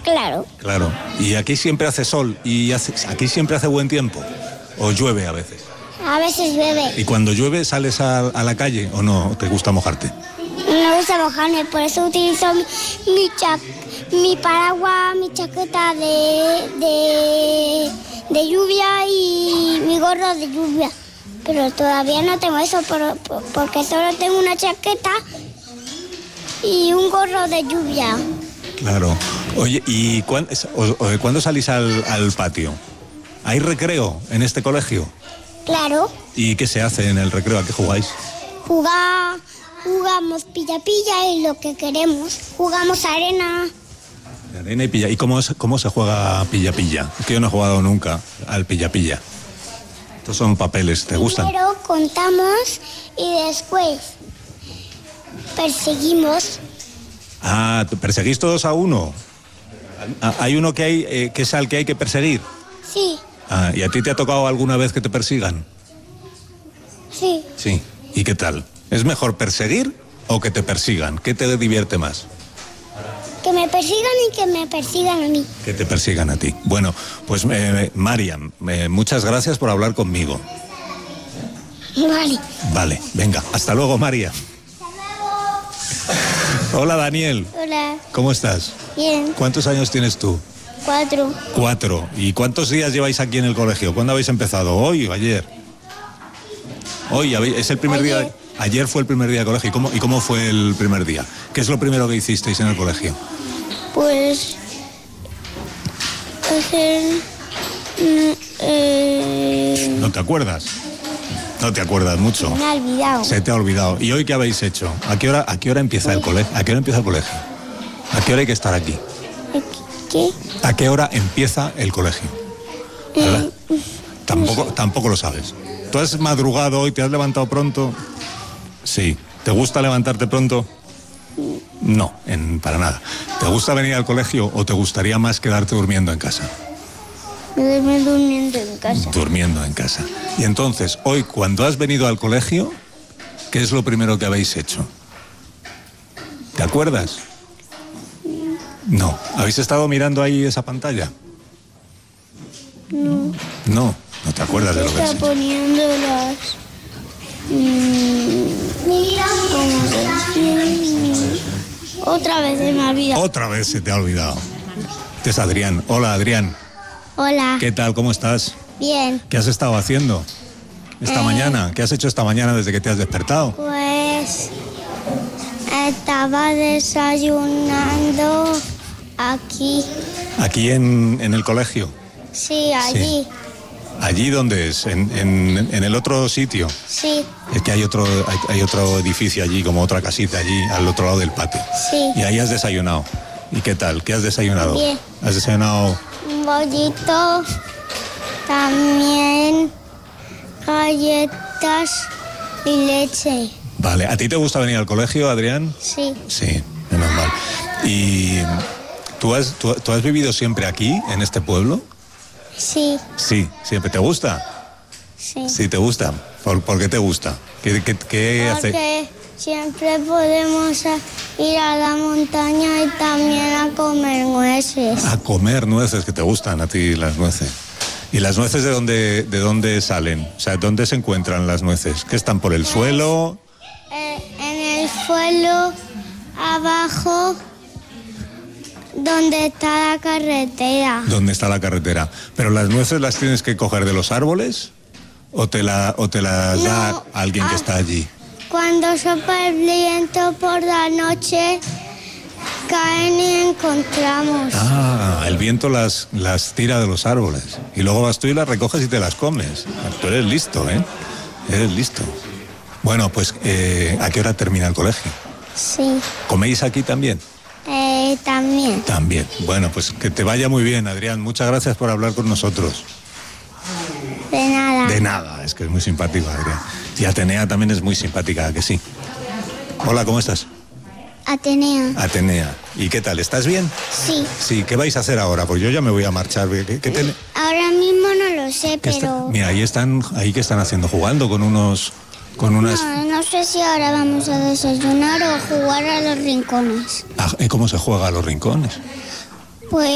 Claro. Claro. ¿Y aquí siempre hace sol? ¿Y aquí siempre hace buen tiempo? ¿O llueve a veces? A veces llueve. ¿Y cuando llueve sales a la calle o no te gusta mojarte? No me gusta mojarme, por eso utilizo mi paraguas, mi chaqueta de lluvia y mi gorro de lluvia. Pero todavía no tengo eso porque solo tengo una chaqueta y un gorro de lluvia. Claro. Oye, ¿y cuándo salís al patio? ¿Hay recreo en este colegio? Claro. ¿Y qué se hace en el recreo? ¿A qué jugáis? Jugamos pilla-pilla y lo que queremos. Jugamos arena. Arena y pilla. ¿Y cómo se juega pilla-pilla? Es que yo no he jugado nunca al pilla-pilla. Estos son papeles, ¿te gustan? Primero contamos y después perseguimos. Ah, ¿perseguís todos a uno? ¿Hay uno que es al que hay que perseguir? Sí. Ah, ¿y a ti te ha tocado alguna vez que te persigan? Sí. Sí. ¿Y qué tal? ¿Es mejor perseguir o que te persigan? ¿Qué te divierte más? Que me persigan y que me persigan a mí. Que te persigan a ti. Bueno, pues Mariam, muchas gracias por hablar conmigo. Vale. Vale, venga, hasta luego, María. Hola, Daniel. Hola. ¿Cómo estás? Bien. ¿Cuántos años tienes tú? 4. 4. ¿Y cuántos días lleváis aquí en el colegio? ¿Cuándo habéis empezado? ¿Hoy o ayer? Hoy, es el primer día. Ayer fue el primer día de colegio. ¿Y cómo fue el primer día? ¿Qué es lo primero que hicisteis en el colegio? Pues hacer... ¿No te acuerdas? No te acuerdas mucho. Me ha olvidado. Se te ha olvidado. ¿Y hoy qué habéis hecho? ¿A qué hora empieza el colegio? ¿A qué hora empieza el colegio? ¿A qué hora hay que estar aquí? ¿Qué? ¿A qué hora empieza el colegio? ¿Verdad? Tampoco lo sabes. ¿Tú has madrugado hoy? ¿Te has levantado pronto? Sí. ¿Te gusta levantarte pronto? No, para nada. ¿Te gusta venir al colegio o te gustaría más quedarte durmiendo en casa? Me durmiendo en casa. Durmiendo en casa. Y entonces, hoy, cuando has venido al colegio, ¿qué es lo primero que habéis hecho? ¿Te acuerdas? No. ¿Habéis estado mirando ahí esa pantalla? No. No te acuerdas de lo que has Está hecho. poniendo las... Otra vez se me ha olvidado. Otra vez se te ha olvidado. Este es Adrián. Hola, Adrián. Hola. ¿Qué tal? ¿Cómo estás? Bien. ¿Qué has estado haciendo esta mañana? ¿Qué has hecho esta mañana desde que te has despertado? Pues estaba desayunando aquí. ¿Aquí en el colegio? Sí, allí. Sí. ¿Allí dónde es? ¿En el otro sitio? Sí. Es que hay otro edificio allí, como otra casita allí, al otro lado del patio. Sí. Y ahí has desayunado. ¿Y qué tal? ¿Qué has desayunado? Bien. ¿Has desayunado? Un bollito, también galletas y leche. Vale. ¿A ti te gusta venir al colegio, Adrián? Sí. Sí, menos mal. ¿Y tú has vivido siempre aquí, en este pueblo? Sí. Sí, siempre. ¿Te gusta? Sí. Sí, te gusta. ¿Por qué te gusta? ¿Qué hace? Porque siempre podemos ir a la montaña y también a comer nueces. A comer nueces, que te gustan a ti las nueces. ¿Y las nueces de dónde salen? O sea, ¿dónde se encuentran las nueces? ¿Que están por el suelo? En el suelo, abajo, donde está la carretera. ¿Dónde está la carretera? ¿Pero las nueces las tienes que coger de los árboles? ¿O te las da alguien que está allí? Cuando sopla el viento por la noche, caen y encontramos. Ah, el viento las tira de los árboles. Y luego vas tú y las recoges y te las comes. Tú eres listo, ¿eh? Eres listo. Bueno, pues, ¿a qué hora termina el colegio? Sí. ¿Coméis aquí también? También. También. Bueno, pues que te vaya muy bien, Adrián. Muchas gracias por hablar con nosotros. De nada. De nada, es que es muy simpático, Adrián. Y Atenea también es muy simpática, ¿a que sí? Hola, ¿cómo estás? Atenea. Atenea. ¿Y qué tal? ¿Estás bien? Sí. Sí, ¿qué vais a hacer ahora? Pues yo ya me voy a marchar. Ahora mismo no lo sé, pero... Mira, ahí que están haciendo, jugando con unas... No sé si ahora vamos a desayunar o jugar a los rincones. ¿Cómo se juega a los rincones? Pues